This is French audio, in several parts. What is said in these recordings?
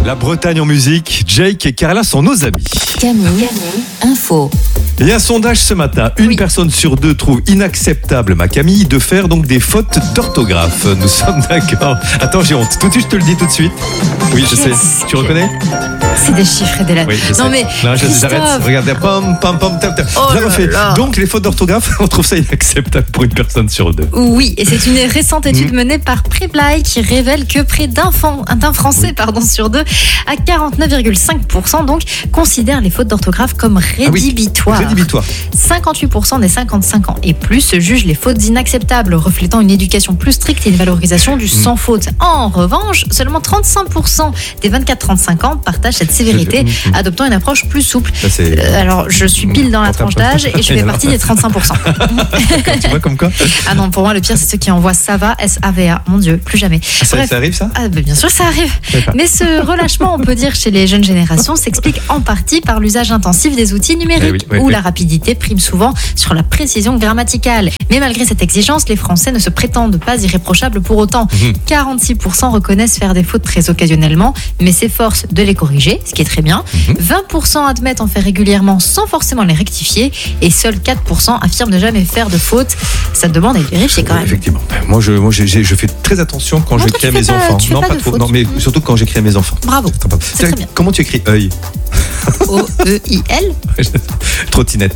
La Bretagne en musique, Jake et Carla sont nos amis. Camille, info. Il y a un sondage ce matin. Une personne sur deux trouve inacceptable, ma Camille, de faire donc des fautes d'orthographe. Nous sommes d'accord. Attends, j'ai honte. Tout de suite, je te le dis tout de suite. Oui, je sais. Tu reconnais ? C'est des chiffres et des lettres. Oui, je sais. Non mais j'arrête. Regarde, pom, pom, pom, tap, tap. Oh Je la refais. là. Donc, les fautes d'orthographe, on trouve ça inacceptable pour une personne sur deux. Oui, et c'est une récente étude menée par Preblay qui révèle que près d'un Français sur deux, à 49,5%, donc, considèrent les fautes d'orthographe comme rédhibitoires. Rédhibitoire. 58% des 55 ans et plus jugent les fautes inacceptables, reflétant une éducation plus stricte et une valorisation du sans faute. En revanche, seulement 35% des 24-35 ans partagent cette sévérité, adoptant une approche plus souple. Alors, je suis pile dans la tranche d'âge et je fais partie des 35%. Tu vois comme quoi ? Ah non, pour moi, le pire, c'est ceux qui envoient SAVA, S-A-V-A. Mon Dieu, plus jamais. Ça arrive, ça ? Bien sûr, ça arrive. Mais ce relâchement, on peut dire, chez les jeunes générations, s'explique en partie par l'usage intensif des outils numériques, où la rapidité prime souvent sur la précision grammaticale. Mais malgré cette exigence, les Français ne se prétendent pas irréprochables pour autant. 46% reconnaissent faire des fautes très occasionnellement, mais s'efforcent de les corriger, ce qui est très bien. 20% admettent en faire régulièrement sans forcément les rectifier, et seuls 4% affirment ne jamais faire de fautes. Ça demande à y vérifier quand même. Effectivement. Moi, je fais très attention quand j'écris à mes enfants. Non, pas trop. Non, mais surtout quand j'écris à mes enfants. Bravo. C'est très bien. Comment tu écris œil ? O-E-I-L. Trottinette.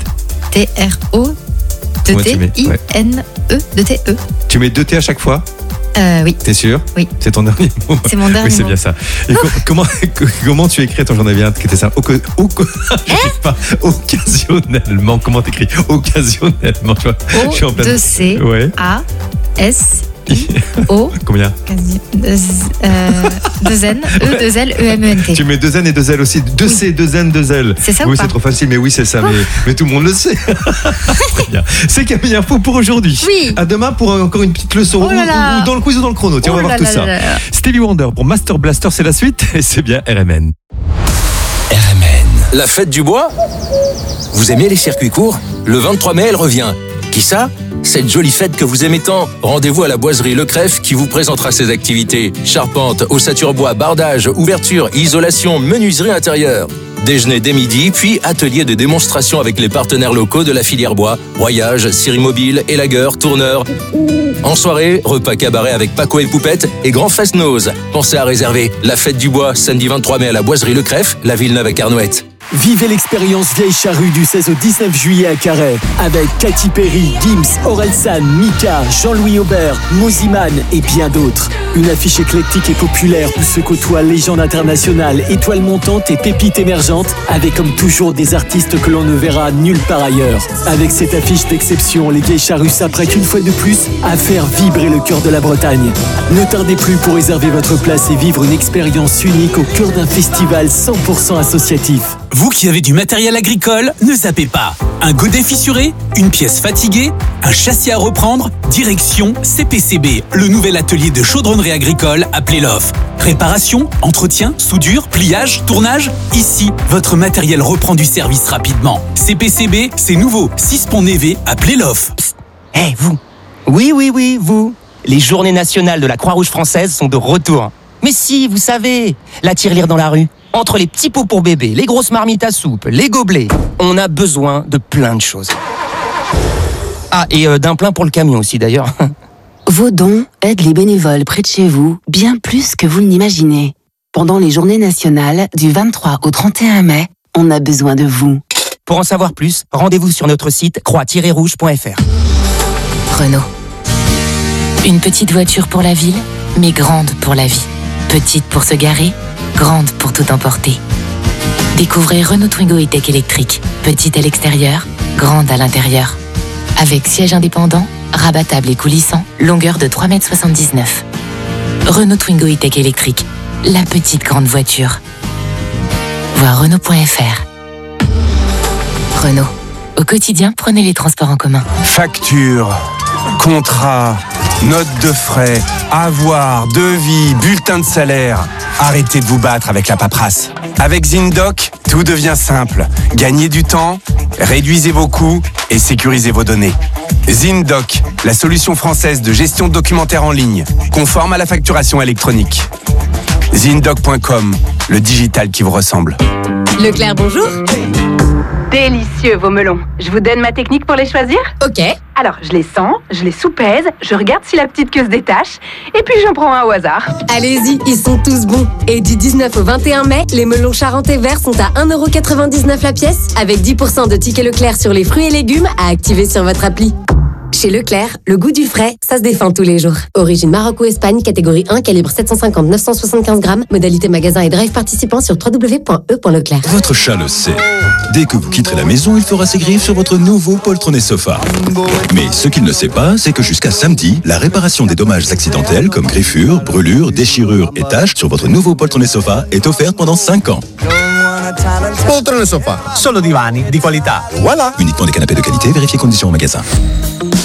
T-R-O-T-T-I-N-E-D-T-E. Tu mets 2 T à chaque fois ? Oui. T'es sûr ? Oui. C'est ton dernier mot ? C'est mon dernier mot. Oui, c'est mot. bien ça. Et comment tu écris ? Attends, j'en avais un qui était ça. Occasionnellement. Comment t'écris ? Occasionnellement, tu vois. O-2-C-A-S-I-O. Combien ? 2-N-E-2-L-E-M-E-N-T. Tu mets 2 N et 2 L aussi. 2 C, 2 N, 2 L. C'est ça ou oui, pas ? c'est trop facile, mais oui, c'est ça. Mais tout le monde le sait. Très bien. C'est Camille Info pour aujourd'hui. Oui. À demain pour encore une petite leçon. Ou dans le quiz ou dans le chrono. Tiens, on va voir tout ça. Stevie Wonder pour Master Blaster, c'est la suite. Et c'est bien RMN. RMN. La fête du bois ? Vous aimez les circuits courts ? Le 23 mai, elle revient. Qui ça ? Cette jolie fête que vous aimez tant. Rendez-vous à la boiserie Le Crève qui vous présentera ses activités. Charpente, ossature bois, bardage, ouverture, isolation, menuiserie intérieure. Déjeuner dès midi, puis atelier de démonstration avec les partenaires locaux de la filière bois. Broyage, scierie mobile, élagueur, tourneur. En soirée, repas cabaret avec Paco et Poupette et grand fest-noz. Pensez à réserver. La fête du bois, samedi 23 mai à la boiserie Le Crève, la Villeneuve à Carnouët. Vivez l'expérience Vieille Charrue du 16 au 19 juillet à Carhaix avec Katy Perry, Gims, Orelsan, Mika, Jean-Louis Aubert, Moziman et bien d'autres. Une affiche éclectique et populaire où se côtoient légendes internationales, étoiles montantes et pépites émergentes avec comme toujours des artistes que l'on ne verra nulle part ailleurs. Avec cette affiche d'exception, les Vieilles Charrues s'apprêtent une fois de plus à faire vibrer le cœur de la Bretagne. Ne tardez plus pour réserver votre place et vivre une expérience unique au cœur d'un festival 100% associatif. Vous qui avez du matériel agricole, ne zappez pas. Un godet fissuré, une pièce fatiguée, un châssis à reprendre, direction CPCB, le nouvel atelier de chaudronnerie agricole à Pléloff. Réparation, entretien, soudure, pliage, tournage, ici, votre matériel reprend du service rapidement. CPCB, c'est nouveau, 6 Pont Névé à Pléloff. Hé, vous. Oui, vous. Les journées nationales de la Croix-Rouge française sont de retour. Mais si, vous savez, la tirelire dans la rue. Entre les petits pots pour bébé, les grosses marmites à soupe, les gobelets, on a besoin de plein de choses. Ah, et d'un plein pour le camion aussi d'ailleurs. Vos dons aident les bénévoles près de chez vous bien plus que vous ne l'imaginez. Pendant les journées nationales du 23 au 31 mai, on a besoin de vous. Pour en savoir plus, rendez-vous sur notre site croix-rouge.fr. Renault. Une petite voiture pour la ville, mais grande pour la vie. Petite pour se garer, grande pour tout emporter. Découvrez Renault Twingo E-Tech électrique. Petite à l'extérieur, grande à l'intérieur. Avec siège indépendant, rabattable et coulissant, longueur de 3,79 m. Renault Twingo E-Tech électrique. La petite grande voiture. Voir Renault.fr. Renault. Au quotidien, prenez les transports en commun. Facture, contrat, note de frais, avoir, devis, bulletin de salaire. Arrêtez de vous battre avec la paperasse. Avec ZinDoc, tout devient simple. Gagnez du temps, réduisez vos coûts et sécurisez vos données. ZinDoc, la solution française de gestion de documentaire en ligne, conforme à la facturation électronique. ZinDoc.com, le digital qui vous ressemble. Leclerc, bonjour. Délicieux vos melons. Je vous donne ma technique pour les choisir ? Ok. Alors, je les sens, je les soupèse, je regarde si la petite queue se détache, et puis j'en prends un au hasard. Allez-y, ils sont tous bons. Et du 19 au 21 mai, les melons charentais verts sont à 1,99€ la pièce, avec 10% de tickets Leclerc sur les fruits et légumes à activer sur votre appli. Chez Leclerc, le goût du frais, ça se défend tous les jours. Origine Maroc ou Espagne, catégorie 1, calibre 750-975 grammes. Modalité magasin et drive participant sur www.e.leclerc. Votre chat le sait. Dès que vous quitterez la maison, il fera ses griffes sur votre nouveau poltronné sofa. Mais ce qu'il ne sait pas, c'est que jusqu'à samedi, la réparation des dommages accidentels comme griffures, brûlures, déchirures et taches sur votre nouveau poltronné sofa est offerte pendant 5 ans. Poltrone sofa, solo divani di qualità. Voilà. Uniquement des canapés de qualité, vérifiez conditions au magasin.